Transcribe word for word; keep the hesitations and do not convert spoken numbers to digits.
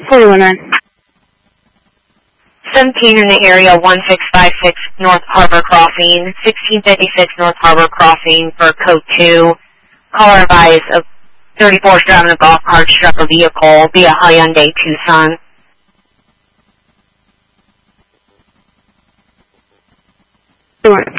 forty-one nine. seventeen in the area, one six five six North Harbor Crossing, sixteen fifty-six North Harbor Crossing for code two. Caller advised of thirty-four is driving a golf cart, struck a vehicle via Hyundai Tucson. Sure.